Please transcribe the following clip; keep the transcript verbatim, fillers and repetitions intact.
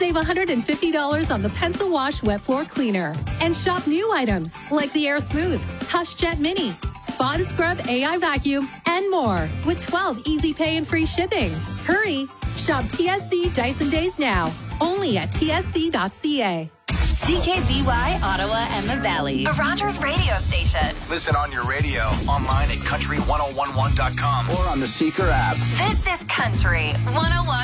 Save one hundred fifty dollars on the Pencil Wash Wet Floor Cleaner. And shop new items like the Air Smooth, Hush Jet Mini, Spot and Scrub A I Vacuum, and more with twelve easy pay and free shipping. Hurry! Shop T S C Dyson Days now, only at T S C dot C A. C K B Y, Ottawa and the Valley. A Rogers radio station. Listen on your radio, online at country ten eleven dot com, or on the Seeker app. This is Country one oh one